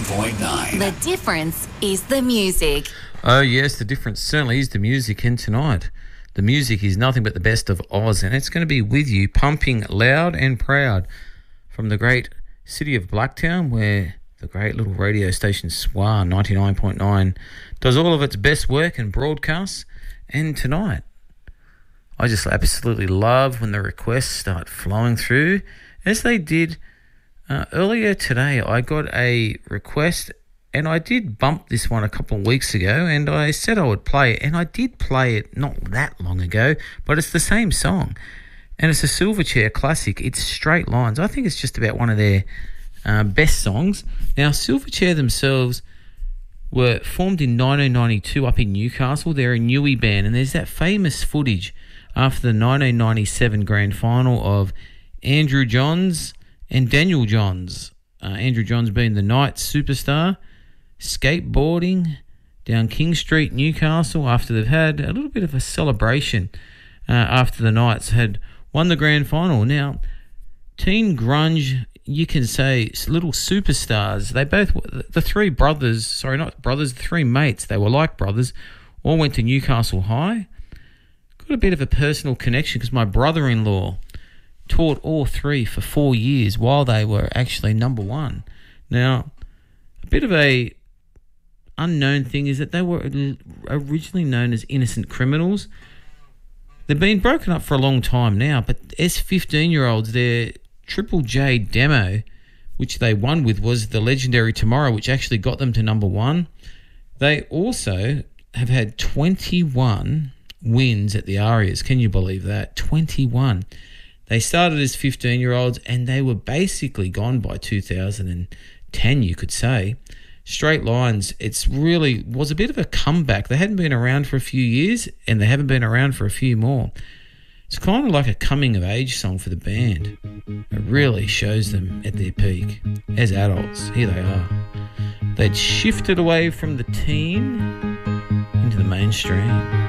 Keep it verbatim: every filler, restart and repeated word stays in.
point nine. The difference is the music. Oh, yes, the difference certainly is the music. And tonight, the music is nothing but the best of Oz, and it's going to be with you, pumping loud and proud from the great city of Blacktown, where the great little radio station S W A ninety-nine point nine does all of its best work and broadcasts. And tonight, I just absolutely love when the requests start flowing through, as they did uh, earlier today. I got a request, and I did bump this one a couple of weeks ago, and I said I would play it, and I did play it not that long ago, but it's the same song, and it's a Silverchair classic. It's Straight Lines. I think it's just about one of their uh, best songs. Now, Silverchair themselves were formed in nineteen ninety-two up in Newcastle. They're a newie band, and there's that famous footage after the nineteen ninety-seven grand final of Andrew Johns and Daniel Johns. Uh, Andrew Johns being the Knights superstar, skateboarding down King Street, Newcastle, after they've had a little bit of a celebration uh, after the Knights had won the grand final. Now, teen grunge, you can say little superstars. They both, the three brothers, sorry, not brothers, the three mates, they were like brothers, all went to Newcastle High. Got a bit of a personal connection because my brother-in-law taught all three for four years while they were actually number one. Now, a bit of a unknown thing is that they were originally known as Innocent Criminals. They've been broken up for a long time now, but as fifteen-year-olds, their Triple J demo, which they won with, was the legendary Tomorrow, which actually got them to number one. They also have had twenty-one wins at the Arias. Can you believe that? twenty-one. They started as fifteen-year-olds, and they were basically gone by two thousand ten, you could say. Straight Lines, it's really was a bit of a comeback. They hadn't been around for a few years, and they haven't been around for a few more. It's kind of like a coming-of-age song for the band. It really shows them at their peak. As adults, here they are. They'd shifted away from the teen into the mainstream.